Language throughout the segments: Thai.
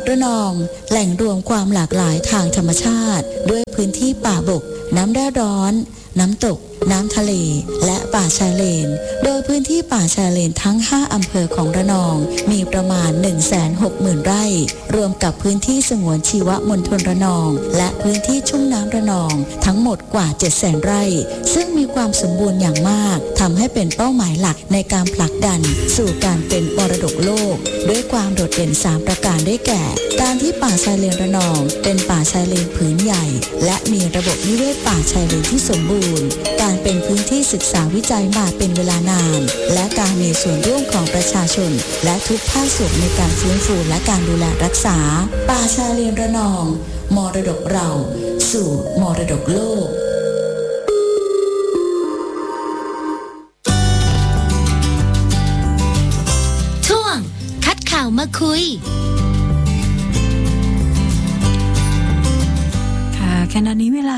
ระนองแหล่งรวมความหลากหลายทางธรรมชาติด้วยพื้นที่ป่าบกน้ำแร่ร้อนน้ำตกน้ำทะเลและป่าชายเลนโดยพื้นที่ป่าชายเลนทั้ง5อำเภอของระนองมีประมาณ 160,000 ไร่รวมกับพื้นที่สงวนชีวมณฑลระนองและพื้นที่ชุ่มน้ำระนองทั้งหมดกว่า 700,000 ไร่ซึ่งมีความสมบูรณ์อย่างมากทำให้เป็นเป้าหมายหลักในการผลักดันสู่การเป็นมรดกโลกด้วยความโดดเด่น3ประการได้แก่การที่ป่าชายเลนระนองเป็นป่าชายเลนผืนใหญ่และมีระบบนิเวศป่าชายเลนที่สมบูรณ์การเป็นพื้นที่ศึกษาวิจัยมาเป็นเวลานานและการมีส่วนร่วมของประชาชนและทุกภาคส่วนในการฟื้นฟูและการดูแลรักษาป่าชายเลนระนองมรดกเราสู่มรดกโลกช่วงคัดข่าวมาคุยขณะนี้เวลา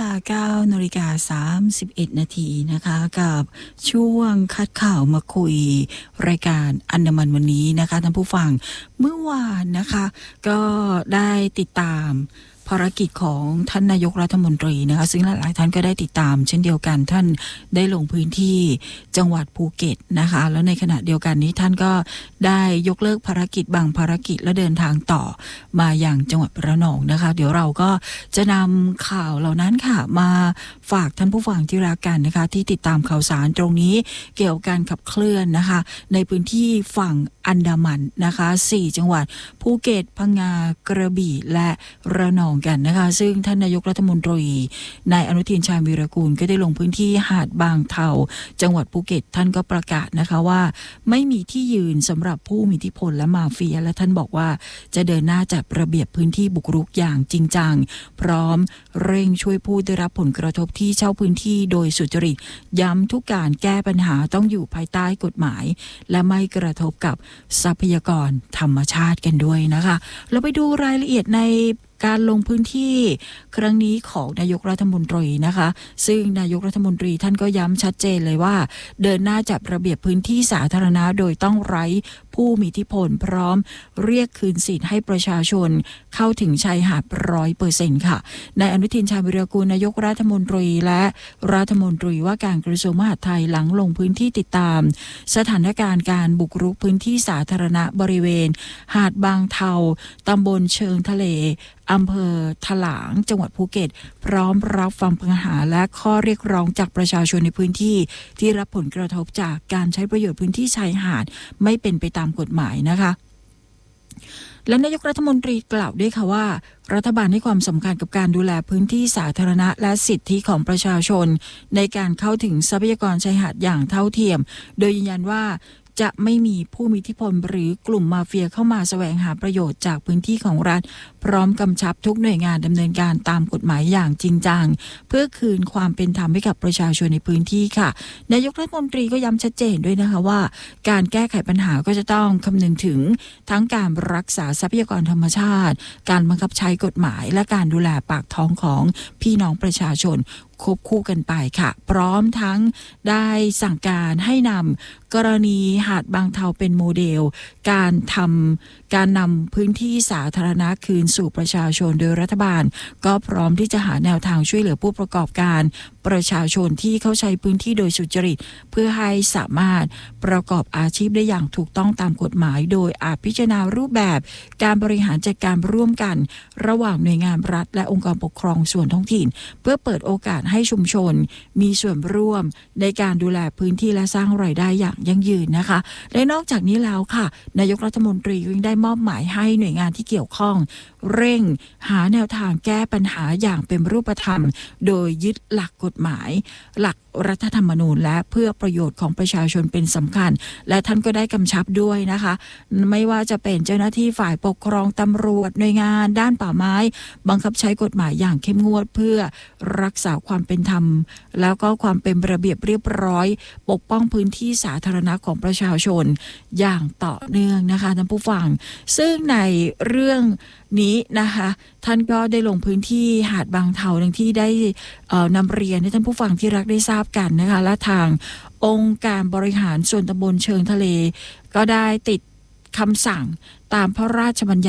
9:31 นาทีนะคะกับช่วงคัดข่าวมาคุยรายการอันดามันวันนี้นะคะท่านผู้ฟังเมื่อวานนะคะก็ได้ติดตามภารกิจของท่านนายกรัฐมนตรีนะคะซึ่งหลายๆท่านก็ได้ติดตามเช่นเดียวกันท่านได้ลงพื้นที่จังหวัดภูเก็ตนะคะแล้วในขณะเดียวกันนี้ท่านก็ได้ยกเลิกภารกิจบางภารกิจและเดินทางต่อมาอย่างจังหวัดระนองนะคะเดี๋ยวเราก็จะนำข่าวเหล่านั้นค่ะมาฝากท่านผู้ฟังที่รักกันนะคะที่ติดตามข่าวสารตรงนี้เกี่ยวกับการขับเคลื่อนนะคะในพื้นที่ฝั่งอันดามันนะคะ4จังหวัดภูเก็ตพังงากระบี่และระนองกันนะคะซึ่งท่านนายกรัฐมนตรีนายอนุทินชาญวีรกูลก็ได้ลงพื้นที่หาดบางเทาจังหวัดภูเก็ตท่านก็ประกาศนะคะว่าไม่มีที่ยืนสำหรับผู้มีอิทธิพลและมาเฟียและท่านบอกว่าจะเดินหน้าจัดระเบียบพื้นที่บุกรุกอย่างจริงจังพร้อมเร่งช่วยผู้ได้รับผลกระทบที่เช่าพื้นที่โดยสุจริตย้ำทุกการแก้ปัญหาต้องอยู่ภายใต้กฎหมายและไม่กระทบกับทรัพยากรธรรมชาติกันด้วยนะคะเราไปดูรายละเอียดในการลงพื้นที่ครั้งนี้ของนายกรัฐมนตรีนะคะซึ่งนายกรัฐมนตรีท่านก็ย้ำชัดเจนเลยว่าเดินหน้าจัดระเบียบพื้นที่สาธารณะโดยต้องไร้ผู้มีอิทธิพลพร้อมเรียกคืนสิทธิ์ให้ประชาชนเข้าถึงชายหาด 100% ค่ะนายอนุทินชาญวิรากูลนายกรัฐมนตรีและรัฐมนตรีว่าการกระทรวงมหาดไทยหลังลงพื้นที่ติดตามสถานการณ์การบุกรุกพื้นที่สาธารณะบริเวณหาดบางเทาตำบลเชิงทะเลอำเภอถลางจังหวัดภูเก็ตพร้อมรับฟังปัญหาและข้อเรียกร้องจากประชาชนในพื้นที่ที่รับผลกระทบจากการใช้ประโยชน์พื้นที่ชายหาดไม่เป็นไปตามกฎหมายนะคะและนายกรัฐมนตรีกล่าวด้วยค่ะว่ารัฐบาลให้ความสำคัญกับการดูแลพื้นที่สาธารณะและสิทธิของประชาชนในการเข้าถึงทรัพยากรชายหาดอย่างเท่าเทียมโดยยืนยันว่าจะไม่มีผู้มีอิทธิพลหรือกลุ่มมาเฟียเข้ามาแสวงหาประโยชน์จากพื้นที่ของรัฐพร้อมกำชับทุกหน่วยงานดำเนินการตามกฎหมายอย่างจริงจังเพื่อคืนความเป็นธรรมให้กับประชาชนในพื้นที่ค่ะนายกรัฐมนตรีก็ย้ำชัดเจนด้วยนะคะว่าการแก้ไขปัญหาก็จะต้องคำนึงถึงทั้งการรักษาทรัพยากรธรรมชาติการบังคับใช้กฎหมายและการดูแลปากท้องของพี่น้องประชาชนควบคู่กันไปค่ะพร้อมทั้งได้สั่งการให้นำกรณีหาดบางเทาเป็นโมเดลการนำพื้นที่สาธารณะคืนสู่ประชาชนโดยรัฐบาลก็พร้อมที่จะหาแนวทางช่วยเหลือผู้ประกอบการประชาชนที่เข้าใช้พื้นที่โดยสุจริตเพื่อให้สามารถประกอบอาชีพได้อย่างถูกต้องตามกฎหมายโดยพิจารณารูปแบบการบริหารจัดการร่วมกันระหว่างหน่วยงานรัฐและองค์กรปกครองส่วนท้องถิ่นเพื่อเปิดโอกาสให้ชุมชนมีส่วนร่วมในการดูแลพื้นที่และสร้างรายได้อย่างยั่งยืนนะคะและนอกจากนี้แล้วค่ะนายกรัฐมนตรียังได้มอบหมายให้หน่วยงานที่เกี่ยวข้องเร่งหาแนวทางแก้ปัญหาอย่างเป็นรูปธรรมโดยยึดหลักกฎหมายหลักรัฐธรรมนูญและเพื่อประโยชน์ของประชาชนเป็นสำคัญและท่านก็ได้กำชับด้วยนะคะไม่ว่าจะเป็นเจ้าหน้าที่ฝ่ายปกครองตำรวจหน่วยงานด้านป่าไม้บังคับใช้กฎหมายอย่างเข้มงวดเพื่อรักษาความเป็นธรรมแล้วก็ความเป็นระเบียบเรียบร้อยปกป้องพื้นที่สาธารณะของประชาชนอย่างต่อเนื่องนะคะท่านผู้ฟังซึ่งในเรื่องนี้นะคะท่านก็ได้ลงพื้นที่หาดบางเทาดังที่ได้นำเรียนให้ท่านผู้ฟังที่รักได้ทราบกันนะคะและทางองค์การบริหารส่วนตำบลเชิงทะเลก็ได้ติดคำสั่งตามพระราชบัญญัติ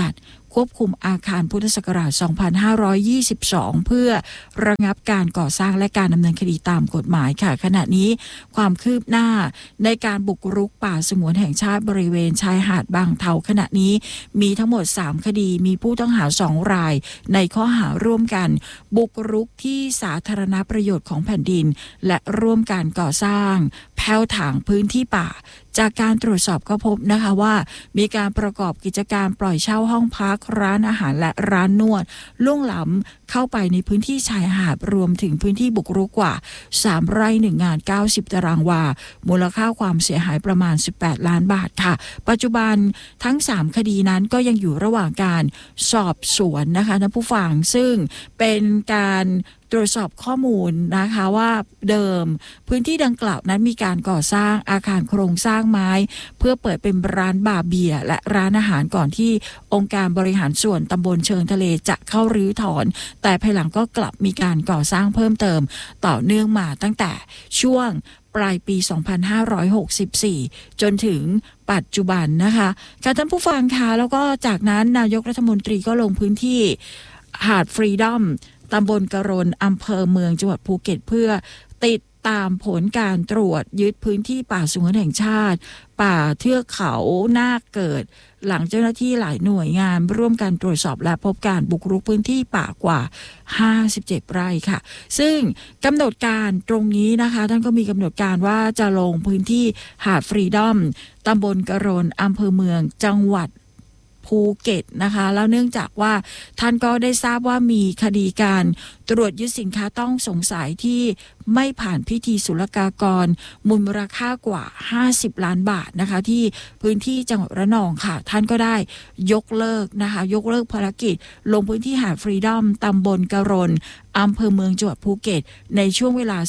ควบคุมอาคารพุทธศักราช 2522 เพื่อระงับการก่อสร้างและการดำเนินคดีตามกฎหมายค่ะขณะนี้ความคืบหน้าในการบุกรุกป่าสงวนแห่งชาติบริเวณชายหาดบางเทาขณะนี้มีทั้งหมด3คดีมีผู้ต้องหา2รายในข้อหาร่วมกันบุกรุกที่สาธารณประโยชน์ของแผ่นดินและร่วมการก่อสร้างแผ่วถางพื้นที่ป่าจากการตรวจสอบก็พบนะคะว่ามีการประกอบกิจการปล่อยเช่าห้องพักร้านอาหารและร้านนวดล่วงล้ำเข้าไปในพื้นที่ชายหาดรวมถึงพื้นที่บุกรุกกว่า3 ไร่ 1 งาน 90 ตารางวามูลค่าความเสียหายประมาณ18 ล้านบาทค่ะปัจจุบันทั้ง3คดีนั้นก็ยังอยู่ระหว่างการสอบสวนนะคะท่านผู้ฟังซึ่งเป็นการตรวจสอบข้อมูลนะคะว่าเดิมพื้นที่ดังกล่าวนั้นมีการก่อสร้างอาคารโครงสร้างไม้เพื่อเปิดเป็นร้านบาร์เบียร์และร้านอาหารก่อนที่องค์การบริหารส่วนตำบลเชิงทะเลจะเข้ารื้อถอนแต่ภายหลังก็กลับมีการก่อสร้างเพิ่มเติมต่อเนื่องมาตั้งแต่ช่วงปลายปี 2564 จนถึงปัจจุบันนะคะค่ะท่านผู้ฟังคะแล้วก็จากนั้นนายกรัฐมนตรีก็ลงพื้นที่หาดฟรีดอมตำบลกะรนอำเภอเมืองจังหวัดภูเก็ตเพื่อติดตามผลการตรวจยึดพื้นที่ป่าสงวนแห่งชาติป่าเทือกเขานาคเกิดหลังเจ้าหน้าที่หลายหน่วยงานร่วมกันตรวจสอบและพบการบุกรุกพื้นที่ป่ากว่า57 ไร่ค่ะซึ่งกำหนดการตรงนี้นะคะท่านก็มีกำหนดการว่าจะลงพื้นที่หาดฟรีดอมตำบลกะรนอำเภอเมืองจังหวัดภูเก็ตนะคะแล้วเนื่องจากว่าท่านก็ได้ทราบว่ามีคดีการตรวจยึดสินค้าต้องสงสัยที่ไม่ผ่านพิธีศุลกากรมูลค่ากว่า50 ล้านบาทนะคะที่พื้นที่จังหวัดระนองค่ะท่านก็ได้ยกเลิกนะคะยกเลิกภารกิจลงพื้นที่หาดฟรีดอมตำบลกะรนอำเภอเมืองจังหวัดภูเก็ตในช่วงเวลา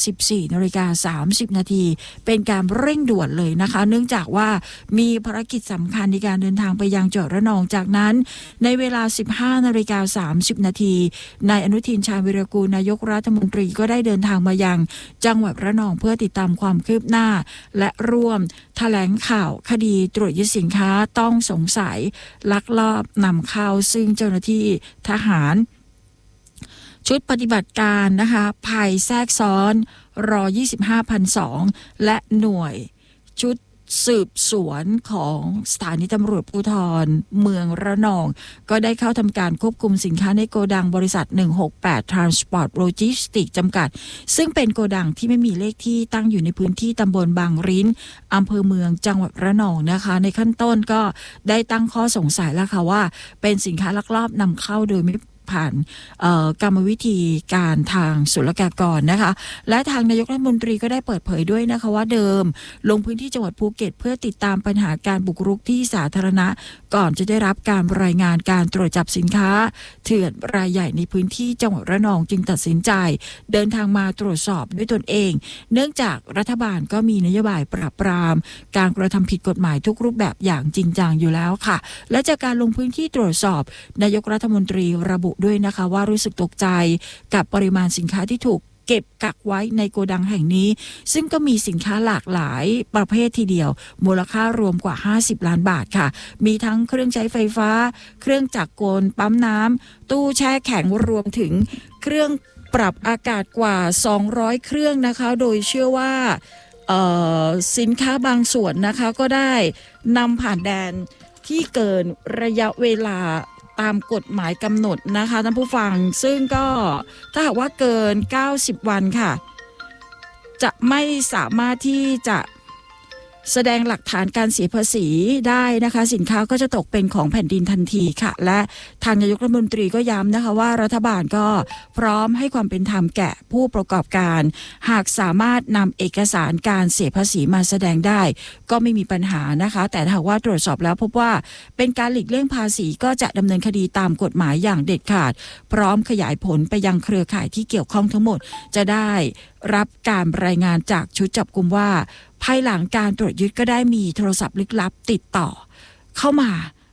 14:30 นาทีเป็นการเร่งด่วนเลยนะคะเนื่องจากว่ามีภารกิจสำคัญในการเดินทางไปยังจังหวัดระนองจากนั้นในเวลา 15:30 นาทีนายอนุทินชาญวิรากูลนายกรัฐมนตรีก็ได้เดินทางมายังจังหวัดระนองเพื่อติดตามความคืบหน้าและร่วมแถลงข่าวคดีตรวจยึดสินค้าต้องสงสัยลักลอบนำเข้าซึ่งเจ้าหน้าที่ทหารชุดปฏิบัติการนะคะภัยแทรกซ้อนร25,200และหน่วยชุดสืบสวนของสถานีตำรวจภูธรเมืองระนองก็ได้เข้าทำการควบคุมสินค้าในโกดังบริษัท168 Transport Logistics จำกัดซึ่งเป็นโกดังที่ไม่มีเลขที่ตั้งอยู่ในพื้นที่ตำบลบางริ้นอำเภอเมืองจังหวัดระนองนะคะในขั้นต้นก็ได้ตั้งข้อสงสัยแล้วค่ะว่าเป็นสินค้าลักลอบนำเข้าโดยไม่ผ่านกรรมวิธีการทางศุลกากรนะคะและทางนายกรัฐมนตรีก็ได้เปิดเผยด้วยนะคะว่าเดิมลงพื้นที่จังหวัดภูเก็ตเพื่อติดตามปัญหาการบุกรุกที่สาธารณะก่อนจะได้รับการรายงานการตรวจจับสินค้าเถื่อนรายใหญ่ในพื้นที่จังหวัดระนองจึงตัดสินใจเดินทางมาตรวจสอบด้วยตนเองเนื่องจากรัฐบาลก็มีนโยบายปราบปรามการกระทำผิดกฎหมายทุกรูปแบบอย่างจริงจังอยู่แล้วค่ะและจากการลงพื้นที่ตรวจสอบนายกรัฐมนตรีระบุด้วยนะคะว่ารู้สึกตกใจกับปริมาณสินค้าที่ถูกเก็บกักไว้ในโกดังแห่งนี้ซึ่งก็มีสินค้าหลากหลายประเภททีเดียวมูลค่ารวมกว่า50 ล้านบาทค่ะมีทั้งเครื่องใช้ไฟฟ้าเครื่องจักรกลปั๊มน้ำตู้แช่แข็งรวมถึงเครื่องปรับอากาศกว่า200เครื่องนะคะโดยเชื่อว่าสินค้าบางส่วนนะคะก็ได้นำผ่านแดนที่เกินระยะเวลาตามกฎหมายกำหนดนะคะท่านผู้ฟังซึ่งก็ถ้าหากว่าเกิน90 วันค่ะจะไม่สามารถที่จะแสดงหลักฐานการเสียภาษีได้นะคะสินค้าก็จะตกเป็นของแผ่นดินทันทีค่ะและทางนายกรัฐมนตรีก็ย้ำนะคะว่ารัฐบาลก็พร้อมให้ความเป็นธรรมแก่ผู้ประกอบการหากสามารถนำเอกสารการเสียภาษีมาแสดงได้ก็ไม่มีปัญหานะคะแต่ถ้าหากว่าตรวจสอบแล้วพบว่าเป็นการหลีกเลี่ยงภาษีก็จะดำเนินคดีตามกฎหมายอย่างเด็ดขาดพร้อมขยายผลไปยังเครือข่ายที่เกี่ยวข้องทั้งหมดจะได้รับการรายงานจากชุดจับกุมว่าภายหลังการตรวจยึดก็ได้มีโทรศัพท์ลึกลับติดต่อเข้ามา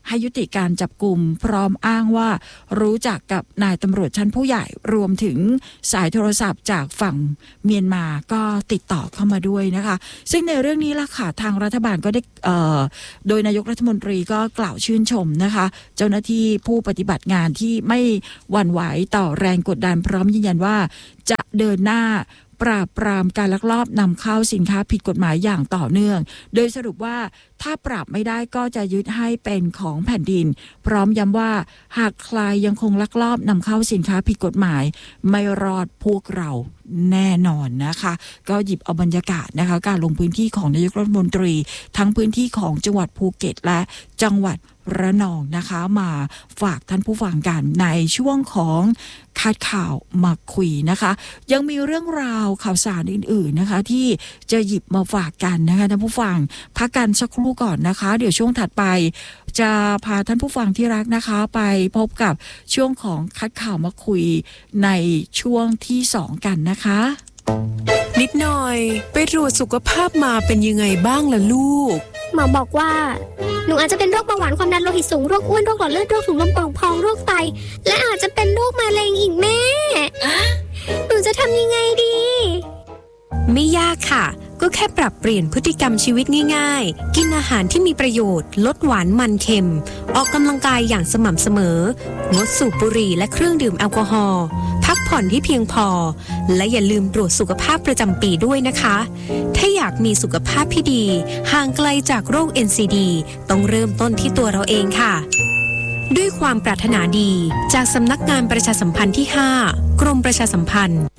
ให้ยุติการจับกุมพร้อมอ้างว่ารู้จักกับนายตำรวจชั้นผู้ใหญ่รวมถึงสายโทรศัพท์จากฝั่งเมียนมาก็ติดต่อเข้ามาด้วยนะคะซึ่งในเรื่องนี้ล่ะค่ะทางรัฐบาลก็ได้โดยนายกรัฐมนตรีก็กล่าวชื่นชมนะคะเจ้าหน้าที่ผู้ปฏิบัติงานที่ไม่หวั่นไหวต่อแรงกดดันพร้อมยืนยันว่าจะเดินหน้าปราบปรามการลักลอบนำเข้าสินค้าผิดกฎหมายอย่างต่อเนื่องโดยสรุปว่าถ้าปราบไม่ได้ก็จะยึดให้เป็นของแผ่นดินพร้อมย้ำว่าหากใครยังคงลักลอบนำเข้าสินค้าผิดกฎหมายไม่รอดพวกเราแน่นอนนะคะก็หยิบเอาบรรยากาศนะคะการลงพื้นที่ของนายกรัฐมนตรีทั้งพื้นที่ของจังหวัดภูเก็ตและจังหวัดระนองนะคะมาฝากท่านผู้ฟังกันในช่วงของคัดข่าวมาคุยนะคะยังมีเรื่องราวข่าวสารอื่นๆนะคะที่จะหยิบมาฝากกันนะคะท่านผู้ฟังพักกันสักครู่ก่อนนะคะเดี๋ยวช่วงถัดไปจะพาท่านผู้ฟังที่รักนะคะไปพบกับช่วงของคัดข่าวมาคุยในช่วงที่2กันนะคะนิดหน่อยไปตรวจสุขภาพมาเป็นยังไงบ้างล่ะลูกหมอบอกว่าหนูอาจจะเป็นโรคเบาหวานความดันโลหิตสูงโรคอ้วนโรคหลอดเลือดโรคถุงลมโป่งพองโรคไตและอาจจะเป็นโรคมะเร็งอีกแม่หนูจะทำยังไงดีไม่ยากค่ะก็แค่ปรับเปลี่ยนพฤติกรรมชีวิตง่ายๆกินอาหารที่มีประโยชน์ลดหวานมันเค็มออกกำลังกายอย่างสม่ำเสมองดสูบบุหรี่และเครื่องดื่มแอลกอฮอล์พักผ่อนที่เพียงพอและอย่าลืมตรวจสุขภาพประจำปีด้วยนะคะถ้าอยากมีสุขภาพที่ดีห่างไกลจากโรค NCD ต้องเริ่มต้นที่ตัวเราเองค่ะด้วยความปรารถนาดีจากสำนักงานประชาสัมพันธ์ที่ 5 กรมประชาสัมพันธ์